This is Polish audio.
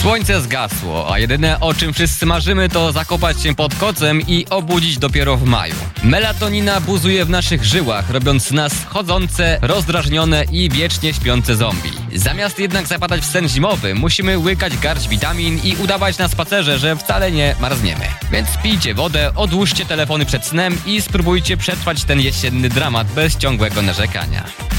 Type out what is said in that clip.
Słońce zgasło, a jedyne o czym wszyscy marzymy to zakopać się pod kocem i obudzić dopiero w maju. Melatonina buzuje w naszych żyłach, robiąc z nas chodzące, rozdrażnione i wiecznie śpiące zombie. Zamiast jednak zapadać w sen zimowy, musimy łykać garść witamin i udawać na spacerze, że wcale nie marzniemy. Więc pijcie wodę, odłóżcie telefony przed snem i spróbujcie przetrwać ten jesienny dramat bez ciągłego narzekania.